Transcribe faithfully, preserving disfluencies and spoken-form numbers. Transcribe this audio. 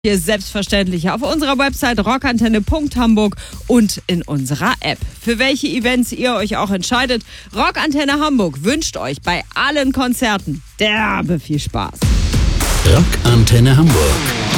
Hier selbstverständlich auf unserer Website rockantenne punkt hamburg und in unserer App. Für welche Events ihr euch auch entscheidet, Rockantenne Hamburg wünscht euch bei allen Konzerten derbe viel Spaß. Rockantenne Hamburg.